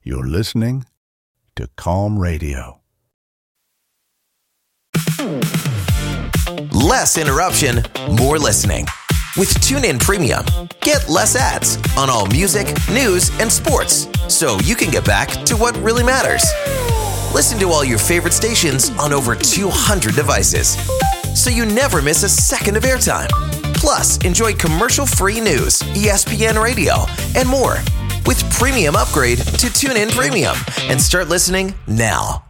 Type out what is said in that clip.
You're listening to Calm Radio. Less interruption, more listening. With TuneIn Premium, get less ads on all music, news, and sports, so you can get back to what really matters. Listen to all your favorite stations on over 200 devices, so you never miss a second of airtime. Plus, enjoy commercial-free news, ESPN Radio, and more. With Premium upgrade to TuneIn Premium and start listening now.